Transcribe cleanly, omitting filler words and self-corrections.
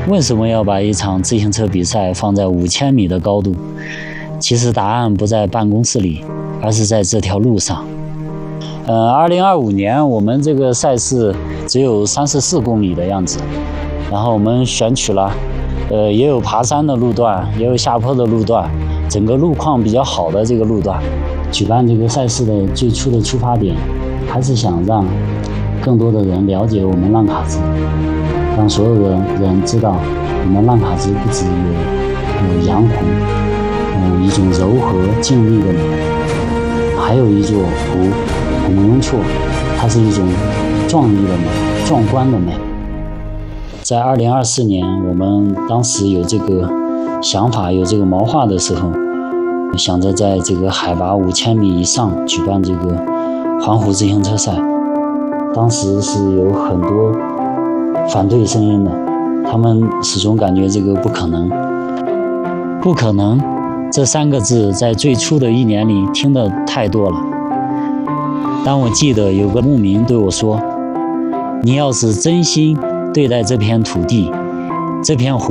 为什么要把一场自行车比赛放在5000米的高度？其实答案不在办公室里，而是在这条路上。2025年我们这个赛事只有34公里的样子，然后我们选取了，也有爬山的路段，也有下坡的路段，整个路况比较好的这个路段。举办这个赛事的最初的出发点，还是想让更多的人了解我们浪卡子，让所有的人知道，我们浪卡子不只有杨红，一种柔和静谧的美，还有一座红龙厝，它是一种壮丽的美，壮观的美。在2024年，我们当时有这个想法，有这个谋划的时候，想着在这个海拔5000米以上举办这个环湖自行车赛。当时是有很多反对声音的，他们始终感觉这个不可能。不可能这3个字在最初的1年里听得太多了。但我记得有个牧民对我说，你要是真心对待这片土地，这片湖